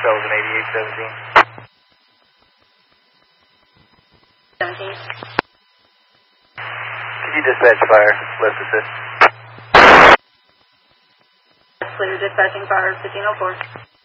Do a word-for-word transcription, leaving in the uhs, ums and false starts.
Sullivan eighty-eight seventeen. seventeen. Could you dispatch fire, left assist? Clear dispatching fire fifteen oh four.